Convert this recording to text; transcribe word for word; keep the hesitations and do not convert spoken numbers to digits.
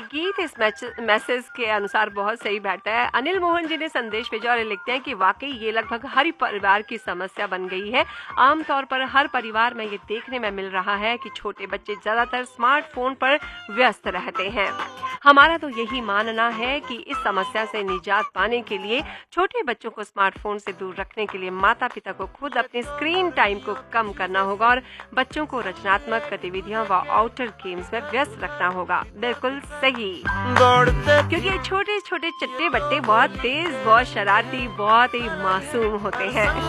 गीत इस मैसेज के अनुसार बहुत सही बैठता है। अनिल मोहन जी ने संदेश भेजा और लिखते हैं कि वाकई ये लगभग हर परिवार की समस्या बन गई है। आमतौर पर हर परिवार में ये देखने में मिल रहा है कि छोटे बच्चे ज्यादातर स्मार्टफोन पर व्यस्त रहते हैं। हमारा तो यही मानना है कि इस समस्या से निजात पाने के लिए छोटे बच्चों को स्मार्टफोन से दूर रखने के लिए माता पिता को खुद अपने स्क्रीन टाइम को कम करना होगा और बच्चों को रचनात्मक गतिविधियों व आउटडोर गेम्स में व्यस्त रखना होगा। बिल्कुल सही, क्योंकि ये छोटे छोटे चट्टे बट्टे बहुत तेज, बहुत शरारती, बहुत ही मासूम होते हैं।